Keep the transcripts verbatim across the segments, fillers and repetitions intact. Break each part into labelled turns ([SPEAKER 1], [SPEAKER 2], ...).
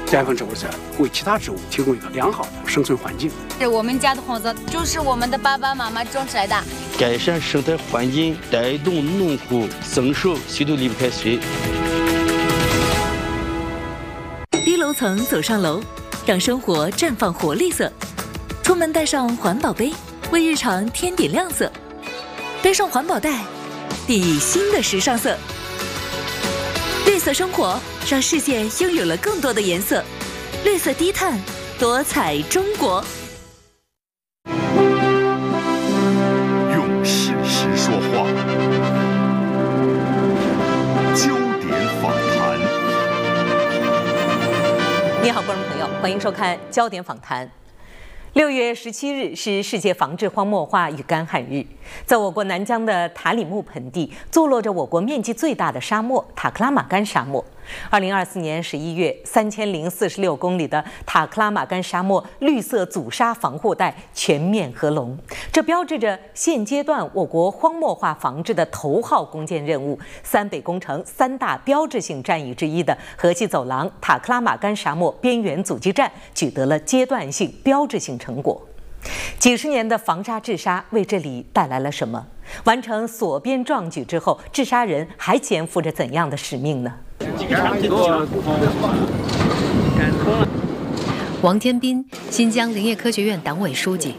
[SPEAKER 1] 栽培植物者为其他植物提供一个良好的生存环境。
[SPEAKER 2] 是我们家的房子，就是我们的爸爸妈妈种出来的。
[SPEAKER 3] 改善生态环境，带动农户增收，谁都离不开谁。
[SPEAKER 4] 低楼层走上楼，让生活绽放活力色。出门带上环保杯，为日常添点亮色。背上环保袋，定义新的时尚色。绿色生活让世界拥有了更多的颜色。绿色低碳，多彩中国。
[SPEAKER 5] 用事实说话，焦点访谈。
[SPEAKER 6] 你好，观众朋友，欢迎收看《焦点访谈》。六月十七日是世界防治荒漠化与干旱日。在我国南疆的塔里木盆地，坐落着我国面积最大的沙漠——塔克拉玛干沙漠。二零二四年十一月，三千零四十六公里的塔克拉玛干沙漠绿色阻沙防护带全面合龙，这标志着现阶段我国荒漠化防治的头号攻坚任务——三北工程三大标志性战役之一的河西走廊塔克拉玛干沙漠边缘阻击战取得了阶段性标志性成果。几十年的防沙治沙为这里带来了什么？完成所编壮举之后，治沙人还肩负着怎样的使命呢？
[SPEAKER 7] 王天斌，新疆林业科学院党委书记。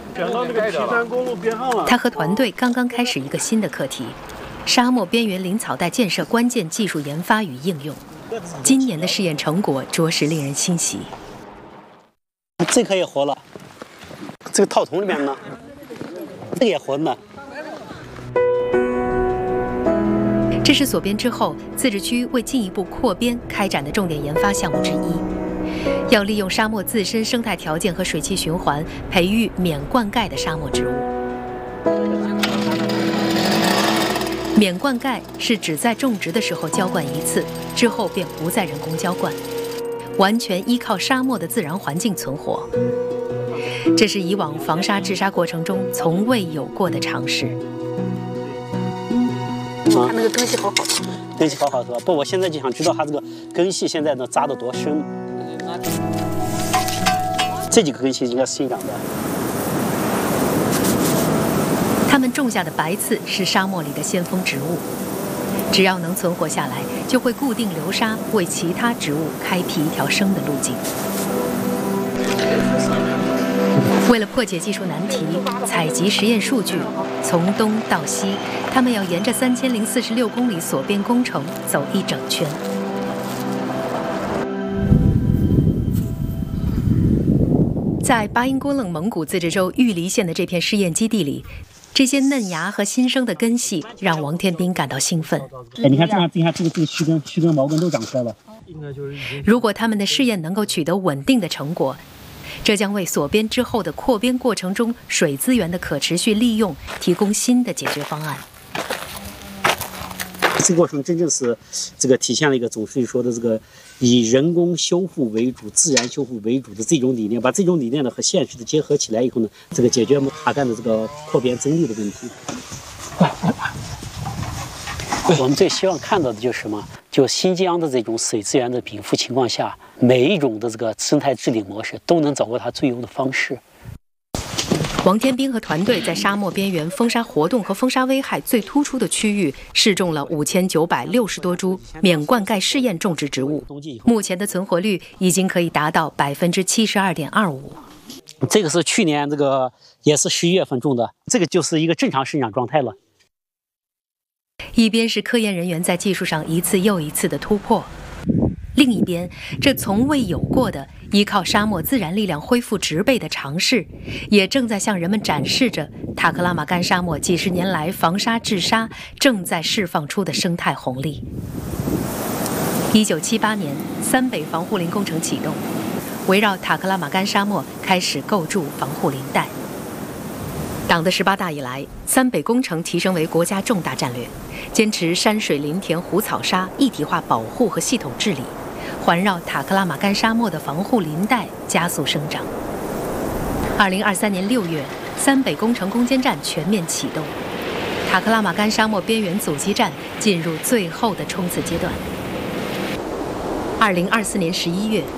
[SPEAKER 7] 他和团队刚刚开始一个新的课题：沙漠边缘林草带建设关键技术研发与应用。今年的试验成果着实令人欣喜。
[SPEAKER 8] 这颗也活了，这个套筒里面呢，这个也活呢。
[SPEAKER 7] 这是所编之后自治区为进一步扩编开展的重点研发项目之一，要利用沙漠自身生态条件和水汽循环，培育免灌溉的沙漠植物。免灌溉是指在种植的时候浇灌一次，之后便不再人工浇灌，完全依靠沙漠的自然环境存活。这是以往防沙治沙过程中从未有过的尝试。
[SPEAKER 6] 它那个根系好好，
[SPEAKER 8] 根系好好是吧？不，我现在就想知道它这个根系现在能扎得多深。这几个根系应该是新长的。
[SPEAKER 7] 他们种下的白刺是沙漠里的先锋植物，只要能存活下来，就会固定流沙，为其他植物开辟一条生的路径。为了破解技术难题，采集实验数据，从东到西，他们要沿着三千零四十六公里所编工程走一整圈。在巴音郭楞蒙古自治州玉梨县的这片试验基地里，这些嫩芽和新生的根系让王天斌感到兴奋。
[SPEAKER 8] 哎，你看这样，这下这个这个须根、须根、毛根都长出来了。
[SPEAKER 7] 如果他们的试验能够取得稳定的成果，这将为所编之后的扩编过程中水资源的可持续利用提供新的解决方案。
[SPEAKER 8] 这个过程真正是这个体现了一个总书记说的这个以人工修复为主、自然修复为主的这种理念，把这种理念呢和现实的结合起来以后呢，这个解决塔干的这个扩编增绿的问题。我们最希望看到的就是什么？就新疆的这种水资源的禀赋情况下，每一种的这个生态治理模式都能掌握它最优的方式。
[SPEAKER 7] 王天斌和团队在沙漠边缘风沙活动和风沙危害最突出的区域试种了五千九百六十多株免灌溉试验种植植物，目前的存活率已经可以达到百分之七十二点二五。
[SPEAKER 8] 这个是去年这个也是十一月份种的，这个就是一个正常生长状态了。
[SPEAKER 7] 一边是科研人员在技术上一次又一次的突破，另一边，这从未有过的依靠沙漠自然力量恢复植被的尝试，也正在向人们展示着塔克拉玛干沙漠几十年来防沙治沙正在释放出的生态红利。一九七八年，三北防护林工程启动，围绕塔克拉玛干沙漠开始构筑防护林带。党的十八大以来，三北工程提升为国家重大战略，坚持山水林田湖草沙一体化保护和系统治理，环绕塔克拉玛干沙漠的防护林带加速生长。二零二三年六月，三北工程攻坚战全面启动，塔克拉玛干沙漠边缘阻击战进入最后的冲刺阶段。二零二四年十一月，